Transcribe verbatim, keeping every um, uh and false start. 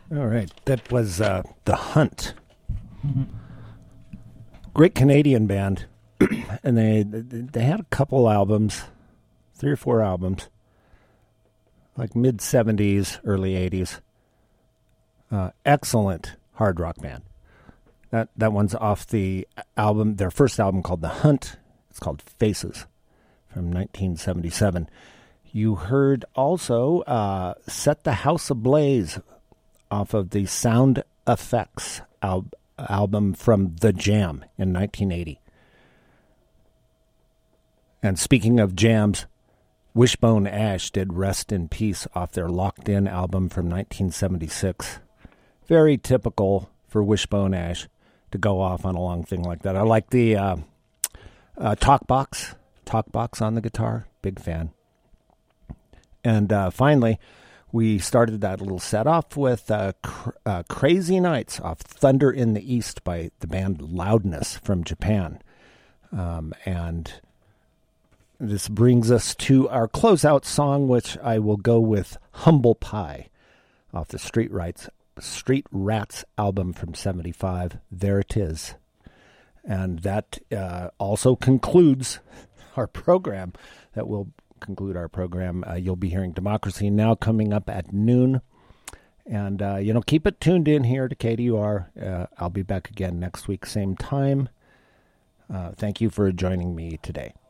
All right. That was uh, The Hunt. Mm-hmm. Great Canadian band. And they they had a couple albums, three or four albums, like mid-seventies, early eighties. Uh, excellent hard rock band. That that one's off the album, their first album called The Hunt. It's called Faces from nineteen seventy-seven. You heard also uh, Set the House Ablaze off of the Sound Effects al- album from The Jam in nineteen eighty. And speaking of jams, Wishbone Ash did Rest in Peace off their Locked In album from nineteen seventy-six. Very typical for Wishbone Ash to go off on a long thing like that. I like the uh, uh, Talkbox, Talkbox on the guitar. Big fan. And uh, finally, we started that little set off with uh, cr- uh, Crazy Nights off Thunder in the East by the band Loudness from Japan. Um, and this brings us to our closeout song, which I will go with Humble Pie off the Street Rats, Street Rats album from seventy-five. There it is. And that uh, also concludes our program. That will conclude our program. Uh, you'll be hearing Democracy Now! Coming up at noon. And, uh, you know, keep it tuned in here to K D U R. Uh, I'll be back again next week, same time. Uh, thank you for joining me today.